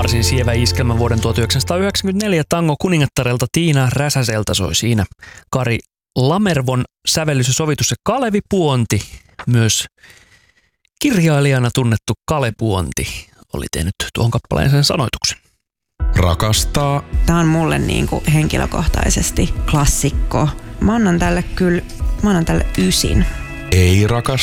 Varsin sievä iskelmä vuoden 1994 tango kuningattarelta Tiina Räsäseltä soi siinä. Kari Lamervon sävellys ja sovitus ja Kalevi Puonti, myös kirjailijana tunnettu Kale Puonti, oli tehnyt tuohon kappaleen sen sanoituksen. Rakastaa. Tämä on mulle niin kuin henkilökohtaisesti klassikko. Mä annan tälle 9. Ei rakasta.